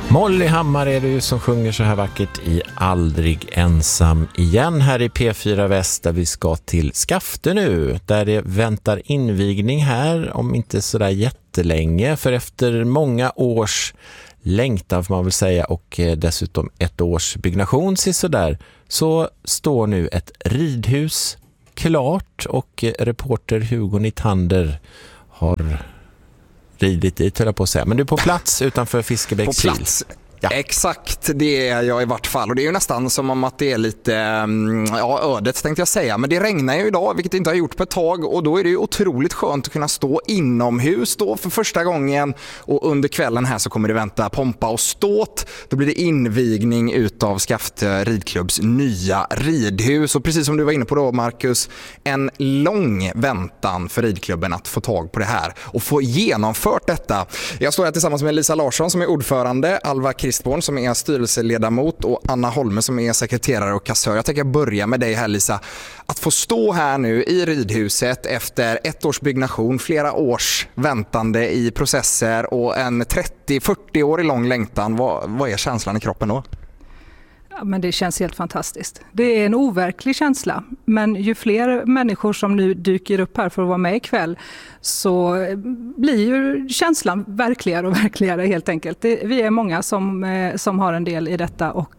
Molly Hammar är det ju som sjunger så här vackert i Aldrig ensam igen här i P4 Väst, där vi ska till Skafte nu, där det väntar invigning här om inte sådär jättelänge, för efter många års längtan får man väl säga, och dessutom ett års byggnation sådär, så står nu ett ridhus klart, och reporter Hugo Nittander har ridit dit, höll jag på att säga. Men du är på plats utanför Fiskebäckskil. På plats. Ja. Exakt, det är jag i vart fall. Och det är ju nästan som om att det är lite ödet, tänkte jag säga. Men det regnar ju idag, vilket det inte har gjort på ett tag. Och då är det ju otroligt skönt att kunna stå inomhus då för första gången. Och under kvällen här så kommer det vänta pompa och ståt. Då blir det invigning utav Skafte ridklubbs nya ridhus. Och precis som du var inne på då, Marcus, en lång väntan för ridklubben att få tag på det här och få genomfört detta. Jag står här tillsammans med Lisa Larsson som är ordförande, Alva Kristborn som är styrelseledamot och Anna Holme som är sekreterare och kassör. Jag tänker börja med dig här, Lisa. Att få stå här nu i ridhuset efter ett års byggnation, flera års väntande i processer och en 30-40 år lång längtan. Vad är känslan i kroppen då? Ja, men det känns helt fantastiskt. Det är en overklig känsla. Men ju fler människor som nu dyker upp här för att vara med ikväll, så blir ju känslan verkligare och verkligare helt enkelt. Vi är många som har en del i detta, och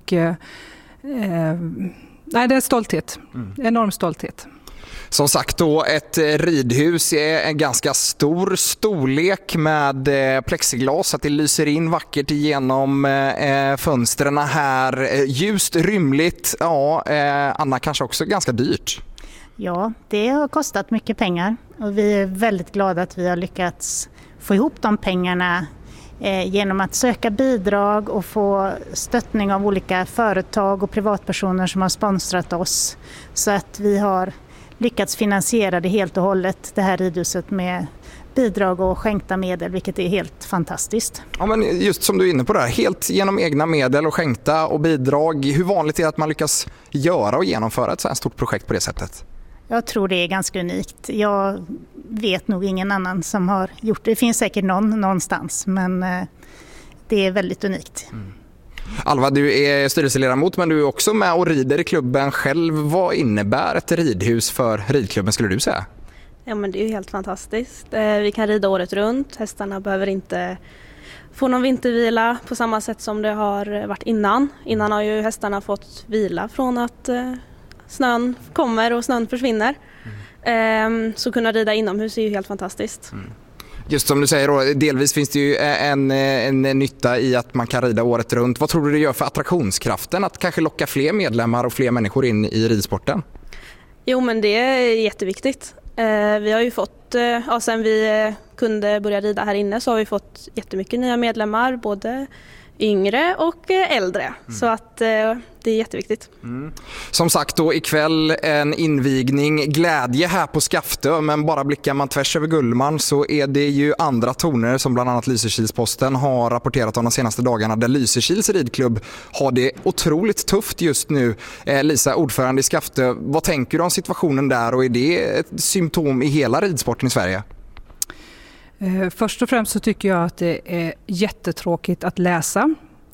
det är stolthet. Enorm stolthet. Som sagt då, ett ridhus är en ganska stor storlek med plexiglas så att det lyser in vackert igenom fönstren här. Ljust, rymligt, ja, Anna, kanske också ganska dyrt. Ja, det har kostat mycket pengar och vi är väldigt glada att vi har lyckats få ihop de pengarna genom att söka bidrag och få stöttning av olika företag och privatpersoner som har sponsrat oss, så att vi har lyckats finansiera det helt och hållet, det här ridhuset, med bidrag och skänkta medel, vilket är helt fantastiskt. Ja, men just som du är inne på det här, helt genom egna medel och skänkta och bidrag. Hur vanligt är det att man lyckas göra och genomföra ett så här stort projekt på det sättet? Jag tror det är ganska unikt. Jag vet nog ingen annan som har gjort det. Det finns säkert någonstans, men det är väldigt unikt. Alva, du är styrelseledamot, men du är också med och rider i klubben själv. Vad innebär ett ridhus för ridklubben, skulle du säga? Ja, men det är ju helt fantastiskt. Vi kan rida året runt. Hästarna behöver inte få någon vintervila på samma sätt som det har varit innan. Innan har ju hästarna fått vila från att snön kommer och snön försvinner. Så kunna rida inomhus är ju helt fantastiskt. Just som du säger då, delvis finns det ju en nytta i att man kan rida året runt. Vad tror du det gör för attraktionskraften att kanske locka fler medlemmar och fler människor in i ridsporten? Jo, men det är jätteviktigt. Vi har ju fått, sen vi kunde börja rida här inne, så har vi fått jättemycket nya medlemmar, både yngre och äldre. Så att det är jätteviktigt. Som sagt då, ikväll en invigning, glädje här på Skafte, men bara blickar man tvärs över Gullmarn så är det ju andra toner som bland annat Lysekilsposten har rapporterat om de senaste dagarna, där Lysekils ridklubb har det otroligt tufft just nu. Lisa, ordförande i Skafte, vad tänker du om situationen där, och är det ett symptom i hela ridsporten i Sverige? Först och främst så tycker jag att det är jättetråkigt att läsa.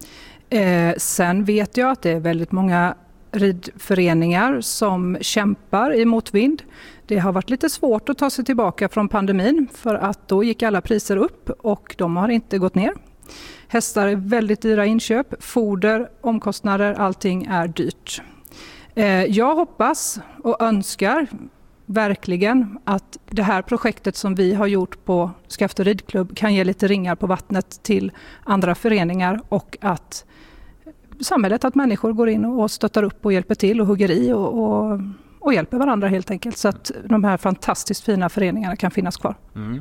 Sen vet jag att det är väldigt många ridföreningar som kämpar i motvind. Det har varit lite svårt att ta sig tillbaka från pandemin, för att då gick alla priser upp och de har inte gått ner. Hästar är väldigt dyra inköp, foder, omkostnader, allting är dyrt. Jag hoppas och önskar verkligen att det här projektet som vi har gjort på Skafte ridklubb kan ge lite ringar på vattnet till andra föreningar, och att samhället, att människor går in och stöttar upp och hjälper till och hugger i och hjälper varandra helt enkelt, så att de här fantastiskt fina föreningarna kan finnas kvar.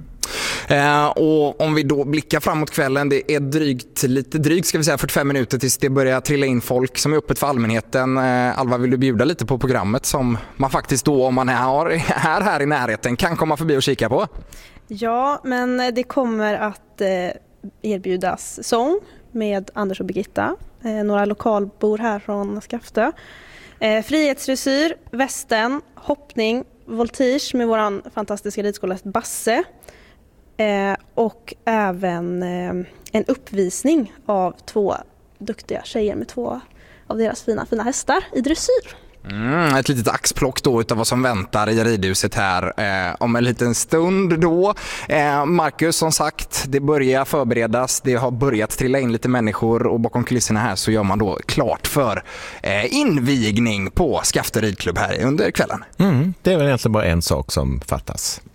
Och om vi då blickar framåt kvällen, det är lite drygt ska vi säga 45 minuter tills det börjar trilla in folk som är öppet för allmänheten. Alva, vill du bjuda lite på programmet som man faktiskt då, om man är här i närheten, kan komma förbi och kika på? Ja, men det kommer att erbjudas sång med Anders och Birgitta, några lokalbor här från Skafte. Frihetsdressyr, västen, hoppning, voltige med våran fantastiska ridskola Basse. och även en uppvisning av 2 duktiga tjejer med 2 av deras fina hästar i dressyr. Ett litet axplock då utav vad som väntar i ridhuset här om en liten stund då. Marcus, som sagt, det börjar förberedas, det har börjat trilla in lite människor och bakom kulisserna här så gör man då klart för invigning på Skafte ridklubb här under kvällen. Det är väl egentligen bara en sak som fattas.